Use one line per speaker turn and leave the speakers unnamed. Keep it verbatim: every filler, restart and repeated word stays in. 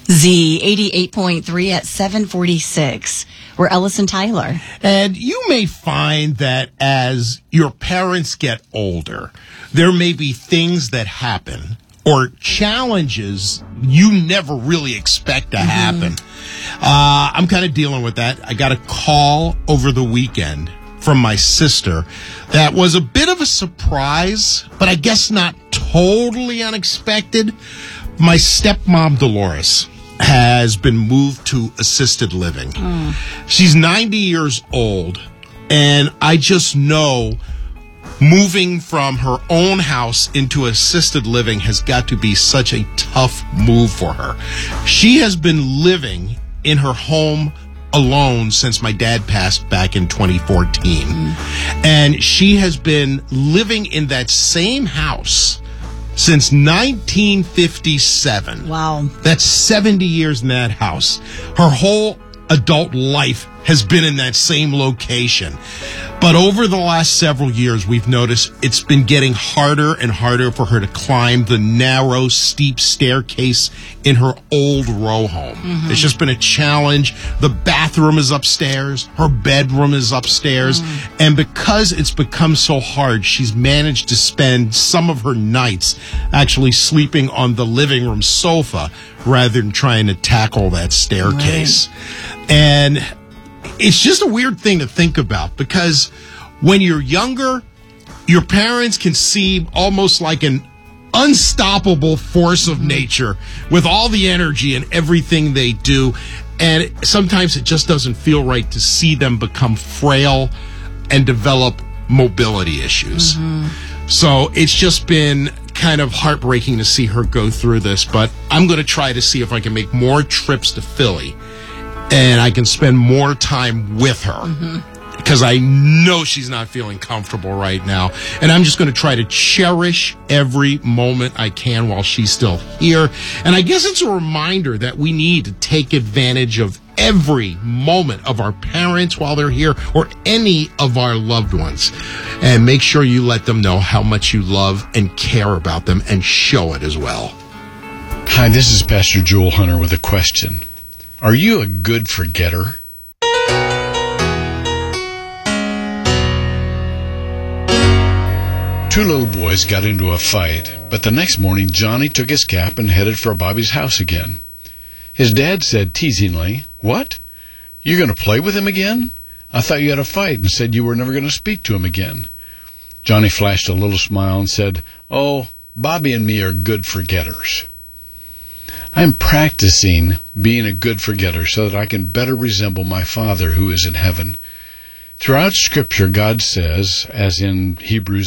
Z eighty-eight point three at seven forty-six. We're Ellis and Tyler.
And you may find that as your parents get older, there may be things that happen or challenges you never really expect to happen. Mm-hmm. Uh, I'm kind of dealing with that. I got a call over the weekend from my sister that was a bit of a surprise, but I guess not totally unexpected. My stepmom, Dolores, has been moved to assisted living. Mm. She's ninety years old, and I just know moving from her own house into assisted living has got to be such a tough move for her. She has been living in her home alone since my dad passed back in twenty fourteen. Mm. And she has been living in that same house since nineteen fifty-seven.
Wow.
That's seventy years in that house. Her whole adult life has been in that same location. But over the last several years, we've noticed it's been getting harder and harder for her to climb the narrow, steep staircase in her old row home. Mm-hmm. It's just been a challenge. The bathroom is upstairs. Her bedroom is upstairs. Mm. And because it's become so hard, she's managed to spend some of her nights actually sleeping on the living room sofa rather than trying to tackle that staircase. Right. And it's just a weird thing to think about because when you're younger, your parents can seem almost like an unstoppable force of nature with all the energy and everything they do. And sometimes it just doesn't feel right to see them become frail and develop mobility issues. Mm-hmm. So it's just been kind of heartbreaking to see her go through this, but I'm going to try to see if I can make more trips to Philly and I can spend more time with her. Mm-hmm. Because I know she's not feeling comfortable right now. And I'm just going to try to cherish every moment I can while she's still here. And I guess it's a reminder that we need to take advantage of every moment of our parents while they're here or any of our loved ones. And make sure you let them know how much you love and care about them and show it as well.
Hi, this is Pastor Joel Hunter with a question. Are you a good forgetter? Two little boys got into a fight, but the next morning Johnny took his cap and headed for Bobby's house again. His dad said teasingly, "What? You're going to play with him again? I thought you had a fight and said you were never going to speak to him again." Johnny flashed a little smile and said, "Oh, Bobby and me are good forgetters." I'm practicing being a good forgetter so that I can better resemble my Father who is in heaven. Throughout Scripture, God says, as in Hebrews